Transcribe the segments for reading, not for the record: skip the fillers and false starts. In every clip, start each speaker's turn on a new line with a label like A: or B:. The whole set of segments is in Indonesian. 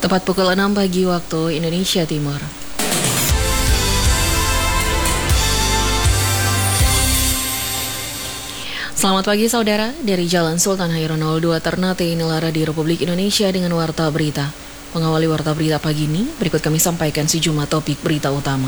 A: Tepat pukul 6 pagi waktu Indonesia Timur. Selamat pagi saudara, dari Jalan Sultan Hairun 02 Ternate, inilah Radio Republik Indonesia dengan Warta Berita. Mengawali Warta Berita pagi ini, berikut kami sampaikan sejumlah topik berita utama.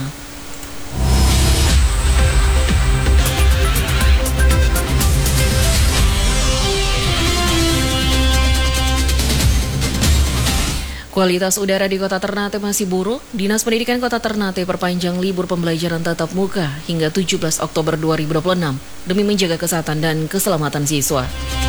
A: Kualitas udara di Kota Ternate masih buruk. Dinas Pendidikan Kota Ternate perpanjang libur pembelajaran tatap muka hingga 17 Oktober 2026 demi menjaga kesehatan dan keselamatan siswa.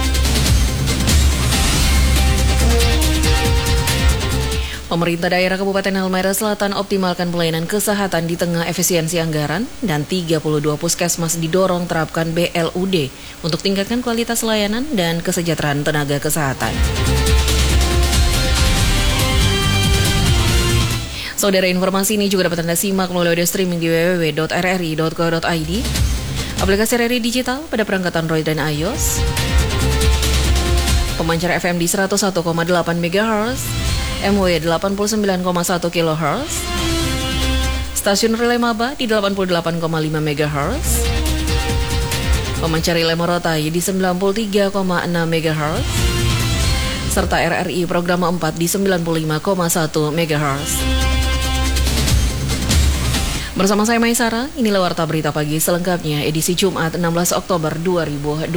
A: Pemerintah daerah Kabupaten Halmahera Selatan optimalkan pelayanan kesehatan di tengah efisiensi anggaran dan 32 puskesmas didorong terapkan BLUD untuk tingkatkan kualitas layanan dan kesejahteraan tenaga kesehatan. Saudara, informasi ini juga dapat Anda simak melalui audio streaming di www.rri.co.id, aplikasi RRI Digital pada perangkat Android dan iOS, pemancar FM di 101,8 MHz, MW 89,1 kHz, stasiun relay Maba di 88,5 MHz, pemancar relay Morotai di 93,6 MHz, serta RRI program 4 di 95,1 MHz. Bersama saya Maisara, inilah Warta Berita Pagi selengkapnya edisi Jumat 16 Oktober 2026.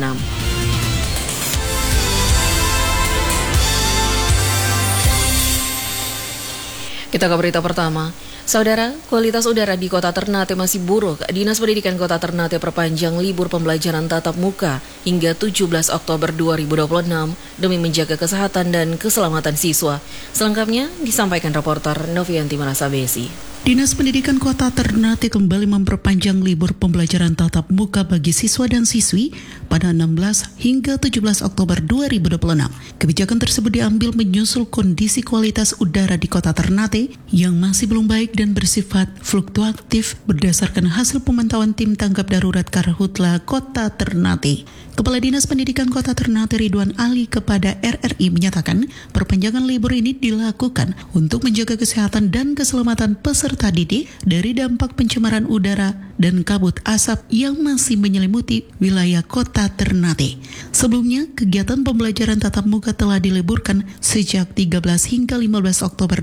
A: Kita ke berita pertama. Saudara, kualitas udara di Kota Ternate masih buruk. Dinas Pendidikan Kota Ternate perpanjang libur pembelajaran tatap muka hingga 17 Oktober 2026 demi menjaga kesehatan dan keselamatan siswa. Selengkapnya disampaikan reporter Novianti Manasabesi.
B: Dinas Pendidikan Kota Ternate kembali memperpanjang libur pembelajaran tatap muka bagi siswa dan siswi pada 16 hingga 17 Oktober 2026. Kebijakan tersebut diambil menyusul kondisi kualitas udara di Kota Ternate yang masih belum baik dan bersifat fluktuatif berdasarkan hasil pemantauan tim tanggap darurat Karhutla Kota Ternate. Kepala Dinas Pendidikan Kota Ternate Ridwan Ali kepada RRI menyatakan perpanjangan libur ini dilakukan untuk menjaga kesehatan dan keselamatan peserta didik dari dampak pencemaran udara dan kabut asap yang masih menyelimuti wilayah Kota Ternate. Sebelumnya, kegiatan pembelajaran tatap muka telah diliburkan sejak 13 hingga 15 Oktober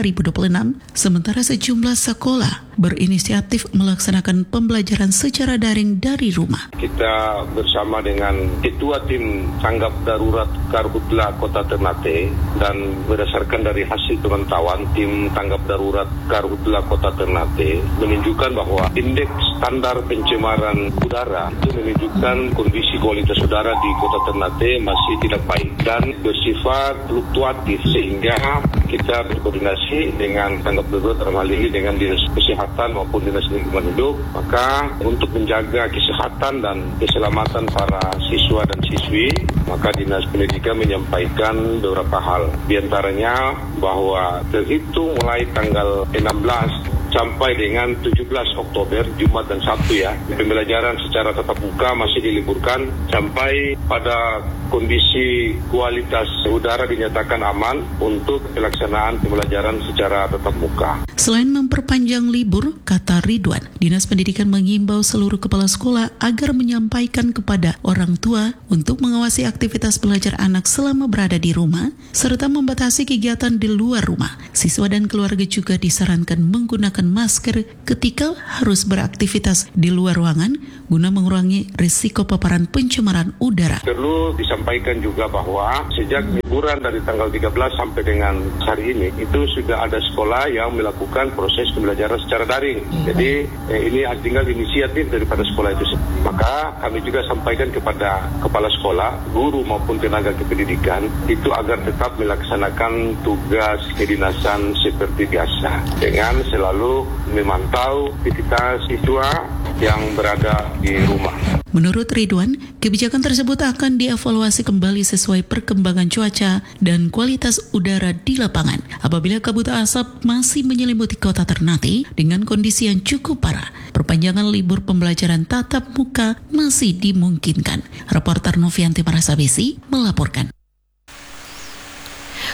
B: 2026, sementara sejumlah sekolah berinisiatif melaksanakan pembelajaran secara daring dari rumah.
C: Kita bersama dengan Ketua Tim Tanggap Darurat Karhutla Kota Ternate dan berdasarkan dari hasil pemantauan Tim Tanggap Darurat Karhutla Kota Ternate menunjukkan bahwa indeks standar pencemaran udara itu menunjukkan kondisi kualitas udara di Kota Ternate masih tidak baik dan bersifat fluktuatif, sehingga kita berkoordinasi dengan tanggap darurat dalam hal ini dengan Dinas Kesehatan maupun Dinas Lingkungan Hidup, maka untuk menjaga kesehatan dan keselamatan para siswa dan siswi, maka Dinas Pendidikan menyampaikan beberapa hal, di antaranya bahwa terhitung mulai tanggal 16 sampai dengan 17 Oktober, Jumat dan Sabtu pembelajaran secara tatap muka masih diliburkan sampai pada kondisi kualitas udara dinyatakan aman untuk pelaksanaan pembelajaran secara tatap muka.
B: Selain memperpanjang libur, kata Ridwan, Dinas Pendidikan mengimbau seluruh kepala sekolah agar menyampaikan kepada orang tua untuk mengawasi aktivitas belajar anak selama berada di rumah, serta membatasi kegiatan di luar rumah. Siswa dan keluarga juga disarankan menggunakan masker ketika harus beraktivitas di luar ruangan guna mengurangi risiko paparan pencemaran udara.
C: Perlu disampaikan juga bahwa sejak liburan dari tanggal 13 sampai dengan hari ini, itu sudah ada sekolah yang melakukan proses pembelajaran secara daring. Jadi ini tinggal inisiatif daripada sekolah itu. Maka kami juga sampaikan kepada kepala sekolah, guru maupun tenaga kependidikan itu agar tetap melaksanakan tugas kedinasan seperti biasa dengan selalu memantau aktivitas siswa yang berada di rumah.
B: Menurut Ridwan, kebijakan tersebut akan dievaluasi kembali sesuai perkembangan cuaca dan kualitas udara di lapangan. Apabila kabut asap masih menyelimuti Kota Ternate dengan kondisi yang cukup parah, perpanjangan libur pembelajaran tatap muka masih dimungkinkan. Reporter Novianti Manasabesi melaporkan.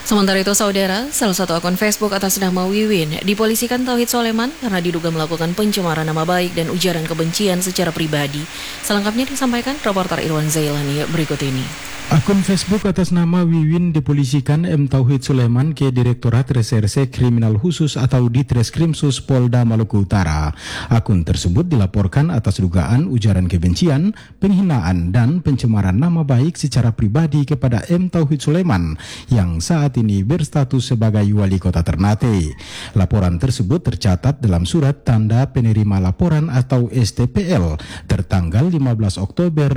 A: Sementara itu, saudara, salah satu akun Facebook atas nama Wiwin dipolisikan Tauhid Soleman karena diduga melakukan pencemaran nama baik dan ujaran kebencian secara pribadi. Selengkapnya disampaikan reporter Irwan Zailani berikut ini.
D: Akun Facebook atas nama Wiwin dipolisikan M. Tauhid Soleman ke Direktorat Reserse Kriminal Khusus atau Ditreskrimsus Polda Maluku Utara. Akun tersebut dilaporkan atas dugaan ujaran kebencian, penghinaan, dan pencemaran nama baik secara pribadi kepada M. Tauhid Soleman yang saat ini berstatus sebagai Wali Kota Ternate. Laporan tersebut tercatat dalam surat tanda penerima laporan atau STPL tertanggal 15 Oktober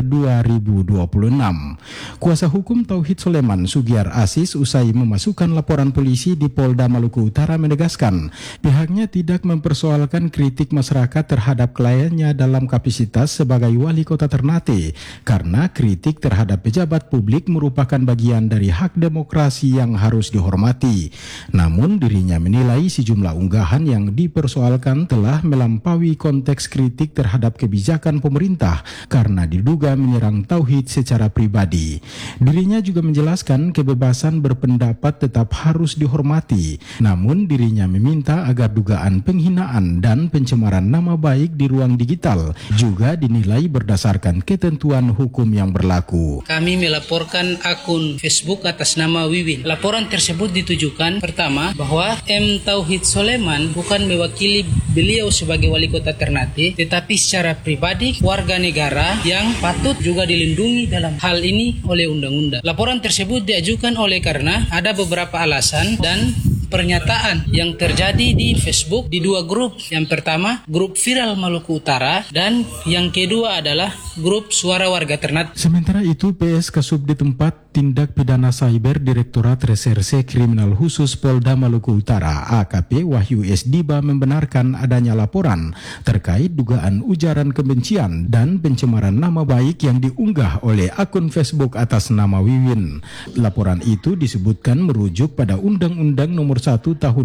D: 2026. Kuasa hukum Tauhid Soleman, Sugiar Asis, usai memasukkan laporan polisi di Polda Maluku Utara menegaskan pihaknya tidak mempersoalkan kritik masyarakat terhadap kliennya dalam kapasitas sebagai Wali Kota Ternate karena kritik terhadap pejabat publik merupakan bagian dari hak demokrasi yang harus dihormati. Namun dirinya menilai sejumlah unggahan yang dipersoalkan telah melampaui konteks kritik terhadap kebijakan pemerintah karena diduga menyerang Tauhid secara pribadi. Dirinya juga menjelaskan kebebasan berpendapat tetap harus dihormati, namun dirinya meminta agar dugaan penghinaan dan pencemaran nama baik di ruang digital juga dinilai berdasarkan ketentuan hukum yang berlaku.
E: Kami melaporkan akun Facebook atas nama Wiwin. Laporan tersebut ditujukan pertama bahwa M. Tauhid Soleman bukan mewakili beliau sebagai Wali Kota Ternate, tetapi secara pribadi warga negara yang patut juga dilindungi dalam hal ini oleh undang-undang. Laporan tersebut diajukan oleh karena ada beberapa alasan dan pernyataan yang terjadi di Facebook di dua grup. Yang pertama, grup Viral Maluku Utara, dan yang kedua adalah grup Suara Warga Ternate.
D: Sementara itu, PS Kasubdit Tempat Tindak Pidana Cyber Direktorat Reserse Kriminal Khusus Polda Maluku Utara AKP Wahyu S. Diba membenarkan adanya laporan terkait dugaan ujaran kebencian dan pencemaran nama baik yang diunggah oleh akun Facebook atas nama Wiwin. Laporan itu disebutkan merujuk pada Undang-Undang Nomor 1 Tahun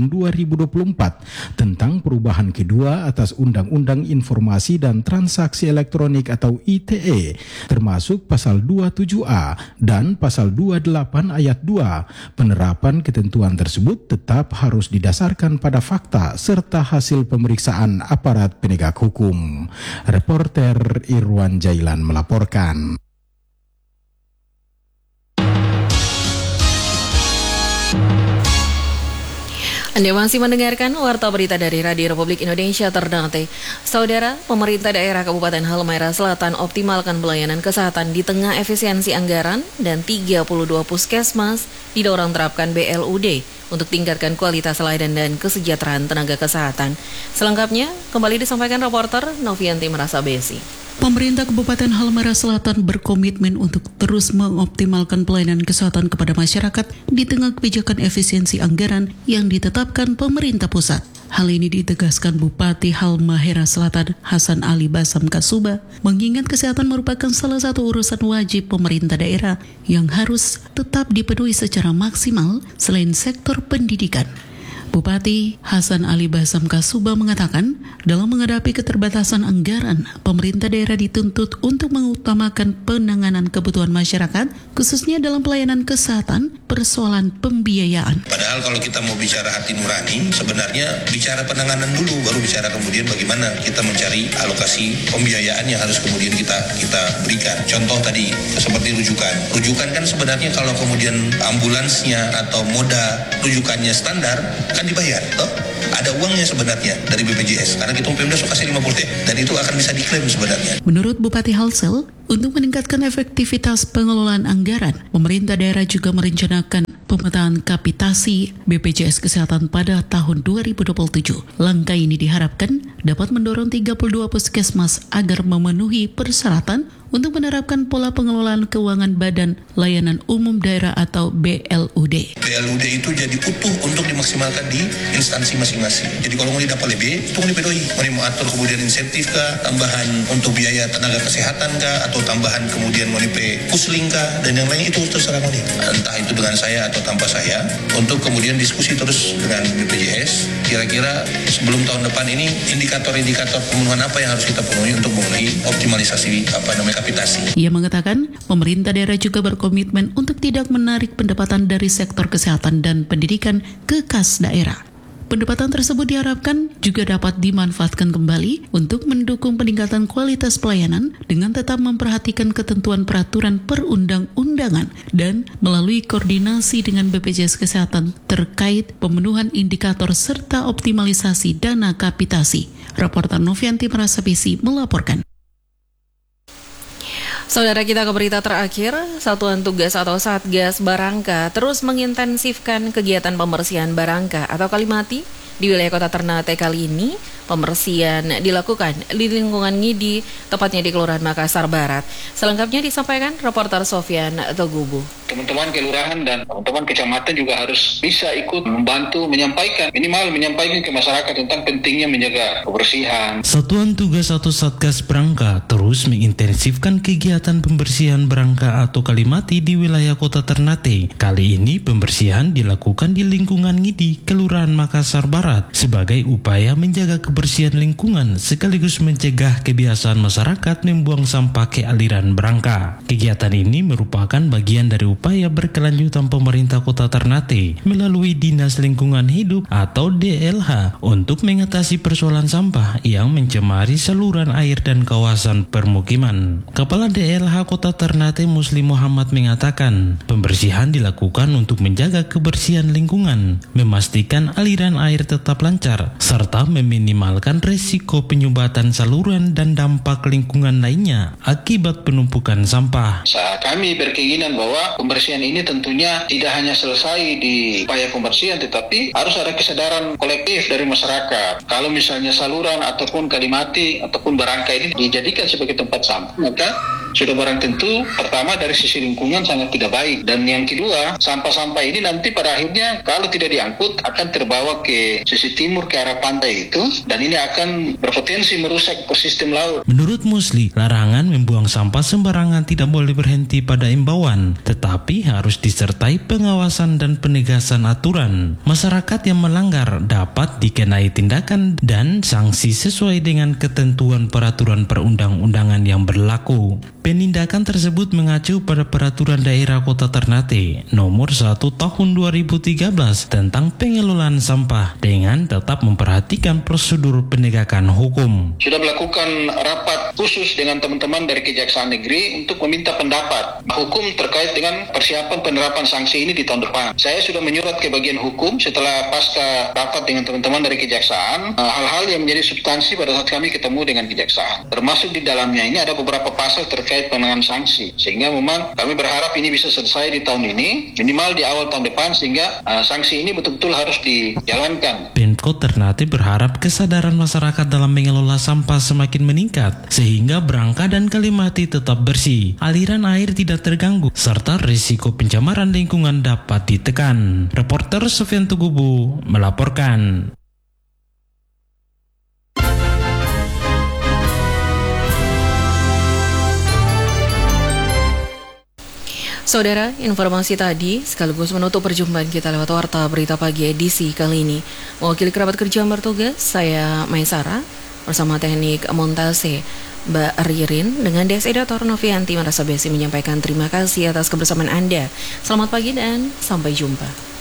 D: 2024 tentang perubahan kedua atas Undang-Undang Informasi dan Transaksi Elektronik atau ITE, termasuk Pasal 27A dan Pasal 28 Ayat 2. Penerapan ketentuan tersebut tetap harus didasarkan pada fakta serta hasil pemeriksaan aparat penegak hukum. Reporter Irwan Jailan melaporkan.
A: Anda masih mendengarkan Warta Berita dari Radio Republik Indonesia Ternate. Saudara, pemerintah daerah Kabupaten Halmahera Selatan optimalkan pelayanan kesehatan di tengah efisiensi anggaran dan 32 puskesmas didorong terapkan BLUD untuk tingkatkan kualitas layanan dan kesejahteraan tenaga kesehatan. Selengkapnya, kembali disampaikan reporter Novianti Merasabesi.
B: Pemerintah Kabupaten Halmahera Selatan berkomitmen untuk terus mengoptimalkan pelayanan kesehatan kepada masyarakat di tengah kebijakan efisiensi anggaran yang ditetapkan pemerintah pusat. Hal ini ditegaskan Bupati Halmahera Selatan Hasan Ali Basam Kasuba, mengingat kesehatan merupakan salah satu urusan wajib pemerintah daerah yang harus tetap dipenuhi secara maksimal selain sektor pendidikan. Bupati Hasan Ali Basam Kasuba mengatakan, dalam menghadapi keterbatasan anggaran, pemerintah daerah dituntut untuk mengutamakan penanganan kebutuhan masyarakat, khususnya dalam pelayanan kesehatan, persoalan pembiayaan.
F: Padahal kalau kita mau bicara hati nurani, sebenarnya bicara penanganan dulu, baru bicara kemudian bagaimana kita mencari alokasi pembiayaan yang harus kemudian kita berikan. Contoh tadi, seperti rujukan. Rujukan kan sebenarnya kalau kemudian ambulansnya atau moda rujukannya standar, kan dibayar, toh? Ada uangnya sebenarnya dari BPJS, karena kita Pemda suka kasih 50T, dan itu akan bisa diklaim sebenarnya.
B: Menurut Bupati Halsel, untuk meningkatkan efektivitas pengelolaan anggaran, pemerintah daerah juga merencanakan pemetaan kapitasi BPJS Kesehatan pada tahun 2027. Langkah ini diharapkan dapat mendorong 32 puskesmas agar memenuhi persyaratan untuk menerapkan pola pengelolaan keuangan Badan Layanan Umum Daerah atau BLUD.
F: BLUD itu jadi utuh untuk dimaksimalkan di instansi masing-masing. Jadi kalau mau didapat lebih, itu mau dipedoi. Mau atur kemudian insentif kah, tambahan untuk biaya tenaga kesehatan kah, atau tambahan kemudian mau dipe pusling kah, dan yang lain itu terserah mau. Entah itu dengan saya atau tanpa saya, untuk kemudian diskusi terus dengan BPJS, kira-kira sebelum tahun depan ini indikator-indikator pemenuhan apa yang harus kita penuhi untuk memenuhi optimalisasi kapitasi.
B: Ia mengatakan, pemerintah daerah juga berkomitmen untuk tidak menarik pendapatan dari sektor kesehatan dan pendidikan ke kas daerah. Pendapatan tersebut diharapkan juga dapat dimanfaatkan kembali untuk mendukung peningkatan kualitas pelayanan dengan tetap memperhatikan ketentuan peraturan perundang-undangan dan melalui koordinasi dengan BPJS Kesehatan terkait pemenuhan indikator serta optimalisasi dana kapitasi. Reporter Novianti Prasabesi melaporkan.
A: Saudara, kita ke berita terakhir. Satuan Tugas atau Satgas Barangka terus mengintensifkan kegiatan pembersihan barangka atau kalimati di wilayah Kota Ternate. Kali ini pembersihan dilakukan di lingkungan Ngidi, tepatnya di Kelurahan Makassar Barat. Selengkapnya disampaikan reporter Sofyan Togubu.
G: Teman-teman kelurahan dan teman-teman kecamatan juga harus bisa ikut membantu menyampaikan ke masyarakat tentang pentingnya menjaga kebersihan.
H: Satuan Tugas atau Satgas Barangka terus mengintensifkan kegiatan pembersihan barangka atau kalimati di wilayah Kota Ternate. Kali ini pembersihan dilakukan di lingkungan Ngidi, Kelurahan Makassar Barat sebagai upaya menjaga kebersihan lingkungan sekaligus mencegah kebiasaan masyarakat membuang sampah ke aliran barangka. Kegiatan ini merupakan bagian dari upaya berkelanjutan pemerintah Kota Ternate melalui Dinas Lingkungan Hidup atau DLH untuk mengatasi persoalan sampah yang mencemari saluran air dan kawasan permukiman. Kepala DLH Kota Ternate Muslim Muhammad mengatakan, pembersihan dilakukan untuk menjaga kebersihan lingkungan, memastikan aliran air tetap lancar, serta meminimalkan risiko penyumbatan saluran dan dampak lingkungan lainnya akibat penumpukan sampah.
G: Kami berkeinginan bahwa pembersihan ini tentunya tidak hanya selesai di upaya pembersihan, tetapi harus ada kesadaran kolektif dari masyarakat. Kalau misalnya saluran ataupun kalimati ataupun barangka ini dijadikan sebagai tempat sampah, maka sudah barang tentu pertama dari sisi lingkungan sangat tidak baik, dan yang kedua sampah-sampah ini nanti pada akhirnya kalau tidak diangkut akan terbawa ke sisi timur ke arah pantai itu, dan ini akan berpotensi merusak ekosistem laut.
H: Menurut Musli, larangan membuang sampah sembarangan tidak boleh berhenti pada imbauan, tetapi harus disertai pengawasan dan penegasan aturan. Masyarakat yang melanggar dapat dikenai tindakan dan sanksi sesuai dengan ketentuan peraturan perundang-undangan yang berlaku. Penindakan tersebut mengacu pada Peraturan Daerah Kota Ternate Nomor 1 Tahun 2013 tentang pengelolaan sampah dengan tetap memperhatikan prosedur penegakan hukum.
G: Sudah melakukan rapat khusus dengan teman-teman dari Kejaksaan Negeri untuk meminta pendapat hukum terkait dengan persiapan penerapan sanksi ini di tahun depan. Saya sudah menyurat ke bagian hukum setelah pasca rapat dengan teman-teman dari Kejaksaan, hal-hal yang menjadi substansi pada saat kami ketemu dengan Kejaksaan. Termasuk di dalamnya ini ada beberapa pasal terkait penanganan sanksi, sehingga memang kami berharap ini bisa selesai di tahun ini, minimal di awal tahun depan, sehingga sanksi ini betul-betul harus dijalankan.
H: Pemkot Ternate berharap kesadaran masyarakat dalam mengelola sampah semakin meningkat, sehingga barangka dan kalimati tetap bersih, aliran air tidak terganggu, serta risiko pencemaran lingkungan dapat ditekan. Reporter Sofyan Togubu melaporkan.
A: Saudara, informasi tadi sekaligus menutup perjumpaan kita lewat Warta Berita Pagi edisi kali ini. Mewakili kerabat kerja yang bertugas, saya Maisara bersama teknik montase Mbak Ririn dengan DS Editor Novianti Prasabesi menyampaikan terima kasih atas kebersamaan Anda. Selamat pagi dan sampai jumpa.